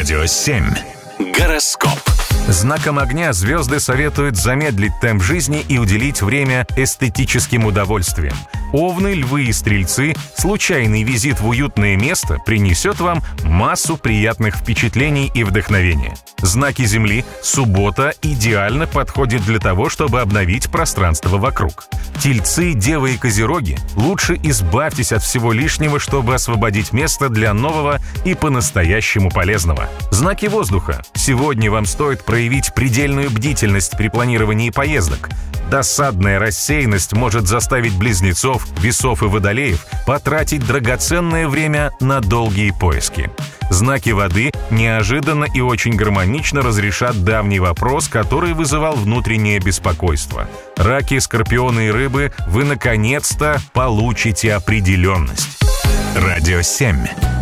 Радио 7. Гороскоп. Знаком огня звезды советуют замедлить темп жизни и уделить время эстетическим удовольствиям. Овны, львы и стрельцы, случайный визит в уютное место принесет вам массу приятных впечатлений и вдохновения. Знаки Земли, суббота идеально подходит для того, чтобы обновить пространство вокруг. Тельцы, девы и козероги, лучше избавьтесь от всего лишнего, чтобы освободить место для нового и по-настоящему полезного. Знаки воздуха. Сегодня вам стоит проявить предельную бдительность при планировании поездок. Досадная рассеянность может заставить близнецов, весов и водолеев потратить драгоценное время на долгие поиски. Знаки воды неожиданно и очень гармонично разрешат давний вопрос, который вызывал внутреннее беспокойство. Раки, скорпионы и рыбы, вы наконец-то получите определенность. Радио 7.